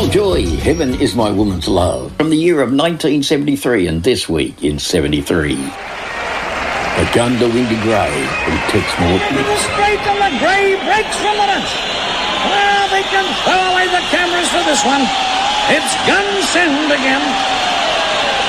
Carl Joy, Heaven is My Woman's Love, from the year of 1973 and this week in 73. A Gun to Windy Gray from Tex Morton. Into the straight and the Gray breaks from the bunch. Well, they can throw away the cameras for this one. It's gun send again.